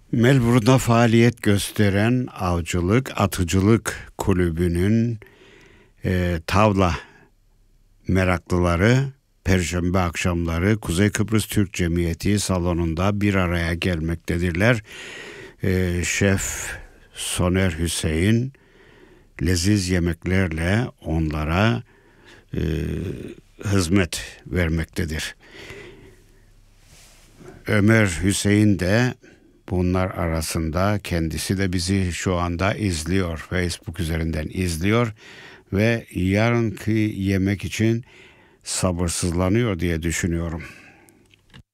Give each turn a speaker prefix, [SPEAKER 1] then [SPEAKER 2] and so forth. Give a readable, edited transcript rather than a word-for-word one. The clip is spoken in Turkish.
[SPEAKER 1] Melbourne'da faaliyet gösteren Avcılık Atıcılık Kulübü'nün tavla meraklıları Perşembe akşamları Kuzey Kıbrıs Türk Cemiyeti salonunda bir araya gelmektedirler. Şef Soner Hüseyin leziz yemeklerle onlara hizmet vermektedir. Ömer Hüseyin de bunlar arasında, kendisi de bizi şu anda izliyor. Facebook üzerinden izliyor ve yarınki yemek için sabırsızlanıyor diye düşünüyorum.